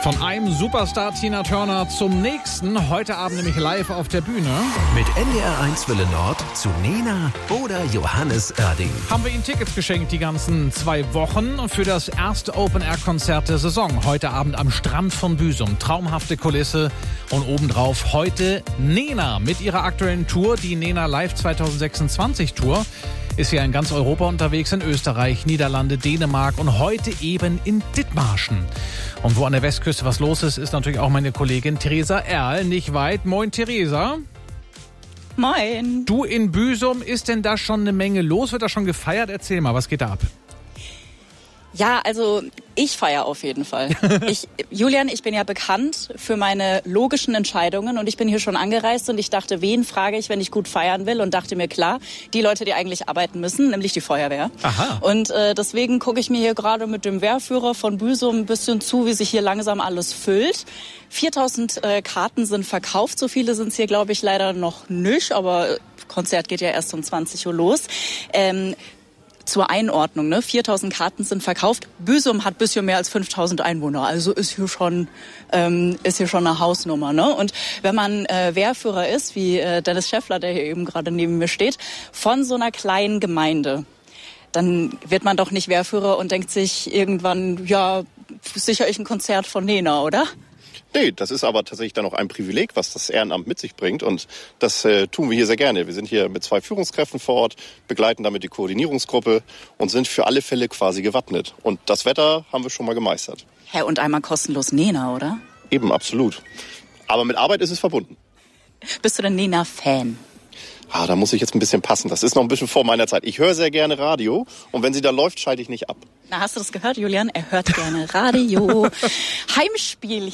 Von einem Superstar Tina Turner zum nächsten, heute Abend nämlich live auf der Bühne. Mit NDR1 Welle Nord zu Nena oder Johannes Oerding. Haben wir Ihnen Tickets geschenkt die ganzen 2 Wochen für das erste Open-Air-Konzert der Saison. Heute Abend am Strand von Büsum. Traumhafte Kulisse und obendrauf heute Nena mit ihrer aktuellen Tour, die Nena Live 2026 Tour. Ist ja in ganz Europa unterwegs, in Österreich, Niederlande, Dänemark und heute eben in Dithmarschen. Und wo an der Westküste was los ist, ist natürlich auch meine Kollegin Theresa Erl, nicht weit. Moin Theresa. Moin. Du in Büsum, ist denn da schon eine Menge los? Wird da schon gefeiert? Erzähl mal, was geht da ab? Ja, also ich feiere auf jeden Fall. Julian, ich bin ja bekannt für meine logischen Entscheidungen und ich bin hier schon angereist und ich dachte, wen frage ich, wenn ich gut feiern will, und dachte mir, klar, die Leute, die eigentlich arbeiten müssen, nämlich die Feuerwehr. Aha. Und deswegen gucke ich mir hier gerade mit dem Wehrführer von Büsum ein bisschen zu, wie sich hier langsam alles füllt. 4000 Karten sind verkauft, so viele sind es hier, glaube ich, leider noch nicht, aber Konzert geht ja erst um 20 Uhr los. Zur Einordnung, 4.000 Karten sind verkauft. Büsum hat ein bisschen mehr als 5.000 Einwohner, also ist hier schon eine Hausnummer, ne? Und wenn man Wehrführer ist, wie Dennis Schäffler, der hier eben gerade neben mir steht, von so einer kleinen Gemeinde, dann wird man doch nicht Wehrführer und denkt sich irgendwann, ja, sicher ich ein Konzert von Nena, oder? Nee, das ist aber tatsächlich dann auch ein Privileg, was das Ehrenamt mit sich bringt. Und das tun wir hier sehr gerne. Wir sind hier mit 2 Führungskräften vor Ort, begleiten damit die Koordinierungsgruppe und sind für alle Fälle quasi gewappnet. Und das Wetter haben wir schon mal gemeistert. Hä, und einmal kostenlos Nena, oder? Eben, absolut. Aber mit Arbeit ist es verbunden. Bist du denn Nena-Fan? Da muss ich jetzt ein bisschen passen. Das ist noch ein bisschen vor meiner Zeit. Ich höre sehr gerne Radio und wenn sie da läuft, schalte ich nicht ab. Na, hast du das gehört, Julian? Er hört gerne Radio. Heimspiel